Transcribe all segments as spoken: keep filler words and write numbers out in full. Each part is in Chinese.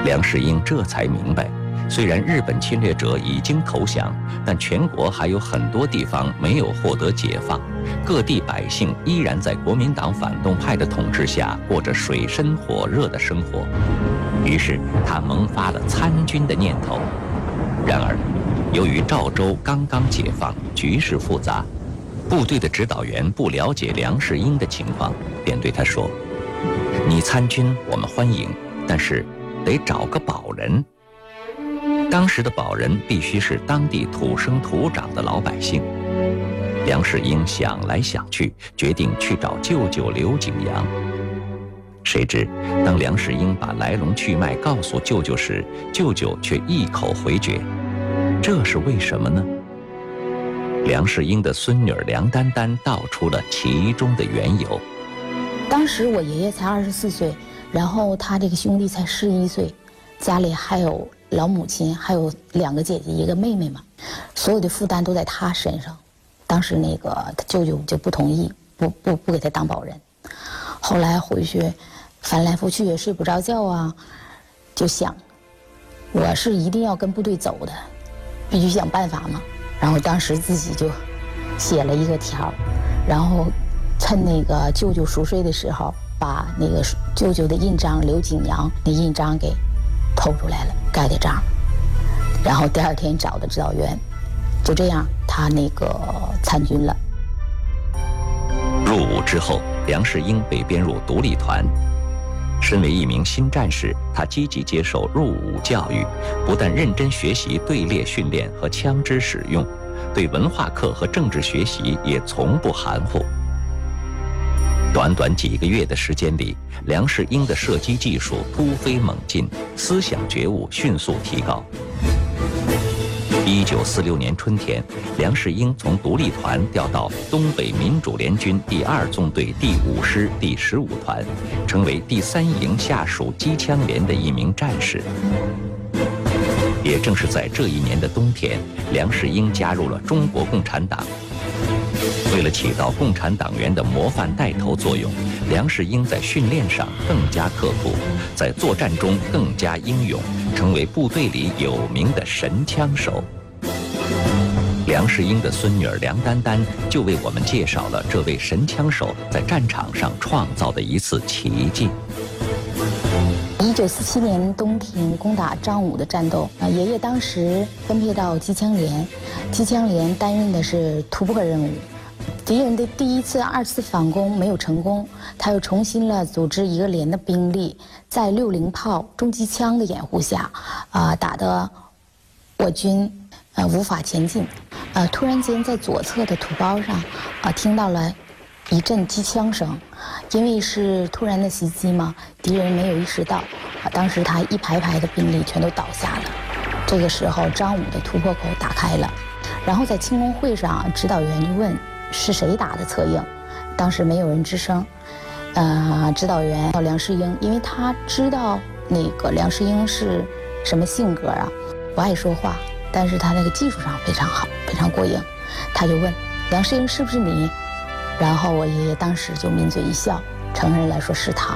梁士英这才明白，虽然日本侵略者已经投降，但全国还有很多地方没有获得解放，各地百姓依然在国民党反动派的统治下过着水深火热的生活。于是他萌发了参军的念头。然而，由于赵州刚刚解放，局势复杂，部队的指导员不了解梁士英的情况，便对他说：“你参军我们欢迎，但是得找个保人。”当时的保人必须是当地土生土长的老百姓。梁士英想来想去，决定去找舅舅刘景阳。谁知，当梁士英把来龙去脉告诉舅舅时，舅舅却一口回绝。这是为什么呢？梁士英的孙女梁丹丹道出了其中的缘由。 当时我爷爷才二十四岁，然后他这个兄弟才十一岁，家里还有老母亲，还有两个姐姐一个妹妹嘛，所有的负担都在他身上。当时那个他舅舅就不同意，不不不给他当保人。后来回去翻来覆去也睡不着觉啊，就想我是一定要跟部队走的，必须想办法嘛。然后当时自己就写了一个条，然后趁那个舅舅熟睡的时候，把那个舅舅的印章刘景阳那印章给偷出来了，盖的章。然后第二天找的指导员，就这样他那个参军了。 入伍之后，梁士英被编入独立团。身为一名新战士，他积极接受入伍教育，不但认真学习队列训练和枪支使用，对文化课和政治学习也从不含糊。短短几个月的时间里，梁士英的射击技术突飞猛进，思想觉悟迅速提高。一九四六年春天，梁士英从独立团调到东北民主联军第二纵队第五师第十五团，成为第三营下属机枪连的一名战士。也正是在这一年的冬天，梁士英加入了中国共产党。为了起到共产党员的模范带头作用，梁士英在训练上更加刻苦，在作战中更加英勇，成为部队里有名的神枪手。梁士英的孙女儿梁丹丹就为我们介绍了这位神枪手在战场上创造的一次奇迹。 一九四七年冬天攻打张武的战斗，啊，爷爷当时分配到机枪连，机枪连担任的是突破任务。敌人的第一次、二次反攻没有成功，他又重新了组织一个连的兵力，在六零炮、重机枪的掩护下，啊，打得我军呃无法前进。呃，突然间在左侧的土包上，啊，听到了一阵机枪声，因为是突然的袭击嘛，敌人没有意识到，啊，当时他一排排的兵力全都倒下了。这个时候，张武的突破口打开了，然后在庆功会上，指导员就问是谁打的策应，当时没有人吱声。呃，指导员叫梁士英，因为他知道那个梁士英是什么性格啊，不爱说话，但是他那个技术上非常好，非常过硬。他就问梁士英是不是你？然后我爷爷当时就抿嘴一笑，承认了说是他。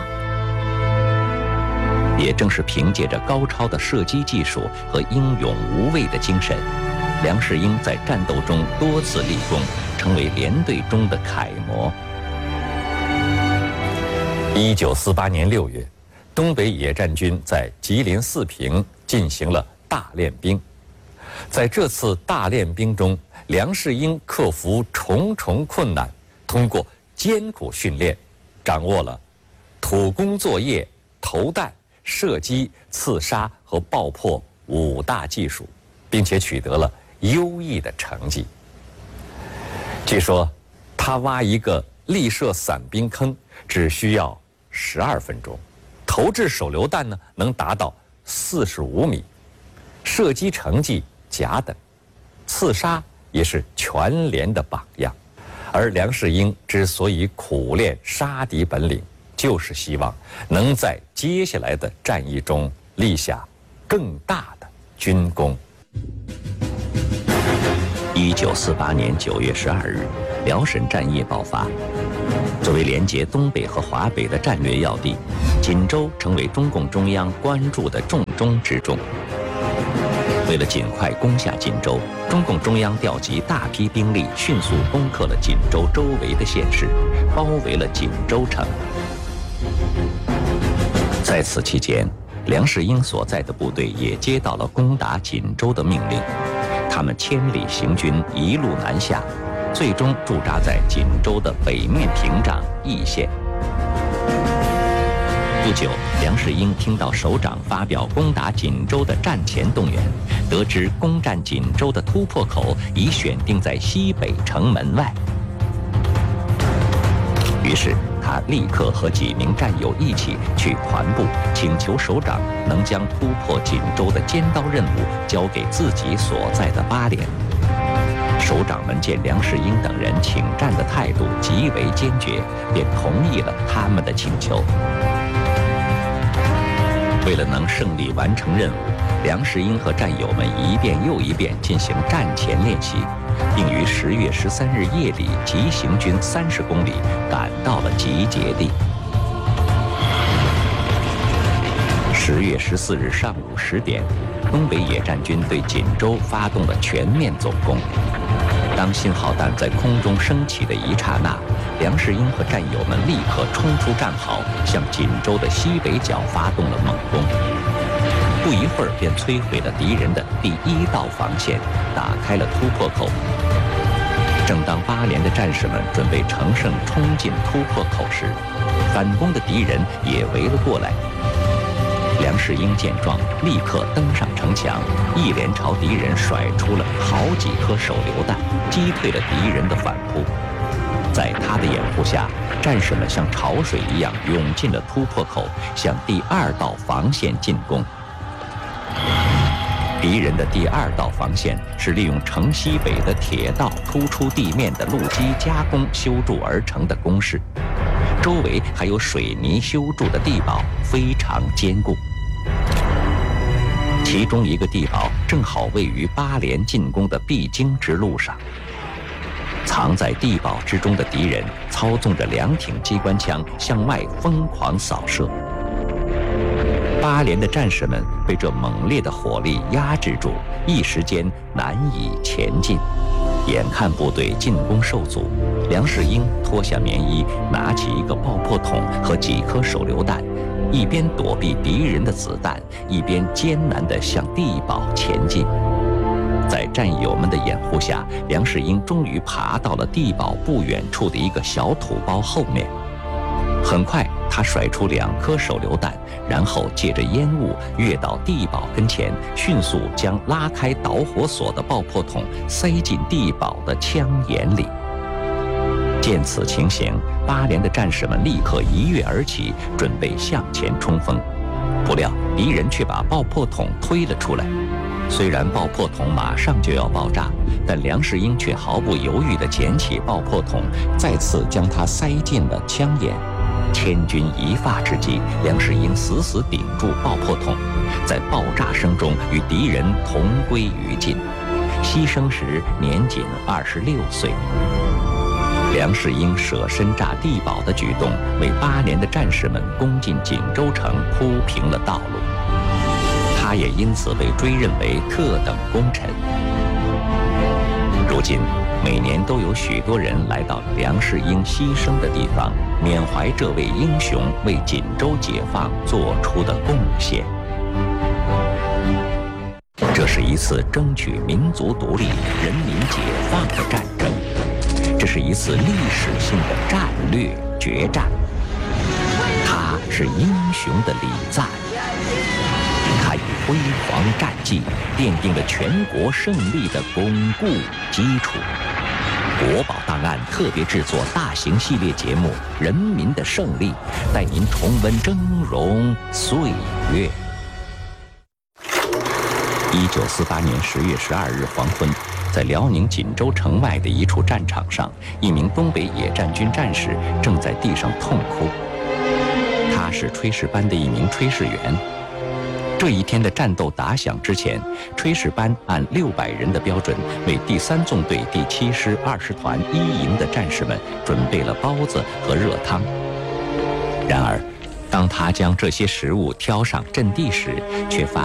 也正是凭借着高超的射击技术和英勇无畏的精神，梁士英在战斗中多次立功，成为连队中的楷模。一九四八年六月，东北野战军在吉林四平进行了大练兵。在这次大练兵中，梁士英克服重重困难，通过艰苦训练，掌握了土工作业、投弹、射击、刺杀和爆破五大技术，并且取得了优异的成绩。据说，他挖一个立射伞兵坑只需要十二分钟，投掷手榴弹呢能达到四十五米，射击成绩甲等，刺杀也是全连的榜样。而梁士英之所以苦练杀敌本领，就是希望能在接下来的战役中立下更大的军功。一九四八年九月十二日，辽沈战役爆发， 作为连接东北和华北的战略要地，锦州成为中共中央关注的重中之重。为了尽快攻下锦州，中共中央调集大批兵力，迅速攻克了锦州周围的县市，包围了锦州城。在此期间，梁士英所在的部队也接到了攻打锦州的命令，他们千里行军，一路南下，最终驻扎在锦州的北面屏障易县。不久，梁士英听到首长发表攻打锦州的战前动员，得知攻占锦州的突破口已选定在西北城门外，于是他立刻和几名战友一起去团部，请求首长能将突破锦州的尖刀任务交给自己所在的八连。首长们见梁士英等人请战的态度极为坚决，便同意了他们的请求。为了能胜利完成任务，梁士英和战友们一遍又一遍进行战前练习，并于十月十三日夜里急行军三十公里，赶到了集结地。十月十四日上午十点，东北野战军对锦州发动了全面总攻。当信号弹在空中升起的一刹那，梁士英和战友们立刻冲出战壕，向锦州的西北角发动了猛攻。不一会儿便摧毁了敌人的第一道防线，打开了突破口。正当八连的战士们准备乘胜冲进突破口时，反攻的敌人也围了过来。梁士英见状，立刻登上城墙，一连朝敌人甩出了好几颗手榴弹，击退了敌人的反扑。在他的掩护下，战士们像潮水一样涌进了突破口，向第二道防线进攻。敌人的第二道防线是利用城西北的铁道突出地面的路基加工修筑而成的工事，周围还有水泥修筑的地堡，非常坚固。其中一个地堡正好位于八连进攻的必经之路上。藏在地堡之中的敌人操纵着两挺机关枪向外疯狂扫射。八连的战士们被这猛烈的火力压制住，一时间难以前进。眼看部队进攻受阻，梁士英脱下棉衣，拿起一个爆破筒和几颗手榴弹，一边躲避敌人的子弹，一边艰难地向地堡前进。在战友们的掩护下，梁士英终于爬到了地堡不远处的一个小土包后面。很快，他甩出两颗手榴弹，然后借着烟雾跃到地堡跟前，迅速将拉开导火索的爆破筒塞进地堡的枪眼里。见此情形，八连的战士们立刻一跃而起，准备向前冲锋。不料敌人却把爆破筒推了出来。虽然爆破筒马上就要爆炸，但梁士英却毫不犹豫地捡起爆破筒，再次将它塞进了枪眼。千钧一发之际，梁士英死死顶住爆破筒，在爆炸声中与敌人同归于尽。牺牲时年仅二十六岁。梁士英舍身炸地堡的举动，为八连的战士们攻进锦州城铺平了道路。他也因此被追认为特等功臣。如今，每年都有许多人来到梁士英牺牲的地方，缅怀这位英雄为锦州解放做出的贡献。这是一次争取民族独立、人民解放的战争，这是一次历史性的战略决战。他是英雄的礼赞。他以辉煌战绩奠定了全国胜利的巩固基础。国宝档案特别制作大型系列节目《人民的胜利》，带您重温峥嵘岁月。一九四八年十月十二日黄昏，在辽宁锦州城外的一处战场上，一名东北野战军战士正在地上痛哭。他是炊事班的一名炊事员。 这一天的战斗打响之前，炊事班按六百人的标准，为第三纵队第七师二师团一营的战士们准备了包子和热汤。然而，当他将这些食物挑上阵地时，却发